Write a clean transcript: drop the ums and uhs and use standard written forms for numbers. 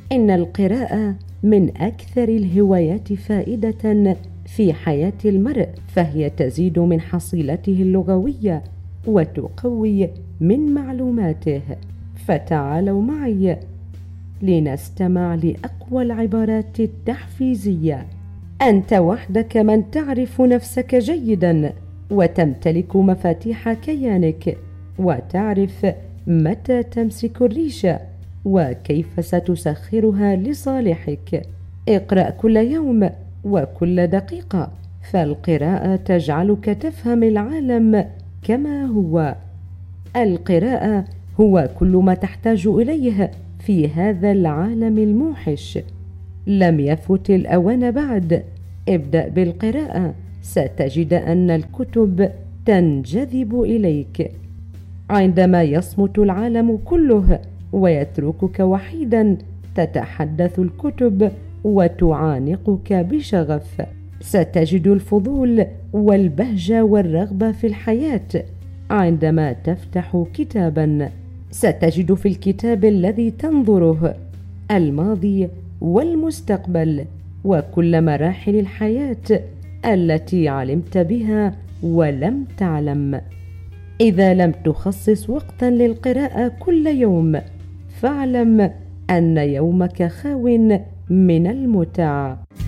إن القراءة من أكثر الهوايات فائدة في حياة المرء، فهي تزيد من حصيلته اللغوية وتقوي من معلوماته. فتعالوا معي لنستمع لأقوى العبارات التحفيزية. أنت وحدك من تعرف نفسك جيدا، وتمتلك مفاتيح كيانك، وتعرف متى تمسك الريشة وكيف ستسخرها لصالحك. اقرأ كل يوم وكل دقيقة، فالقراءة تجعلك تفهم العالم كما هو. القراءة هو كل ما تحتاج إليه في هذا العالم الموحش. لم يفت الأوان بعد، ابدأ بالقراءة، ستجد أن الكتب تنجذب إليك. عندما يصمت العالم كله ويتركك وحيدا، تتحدث الكتب وتعانقك بشغف. ستجد الفضول والبهجة والرغبة في الحياة. عندما تفتح كتابا، ستجد في الكتاب الذي تنظره الماضي والمستقبل وكل مراحل الحياة التي علمت بها ولم تعلم. إذا لم تخصص وقتا للقراءة كل يوم، فاعلم أن يومك خاو من المتع.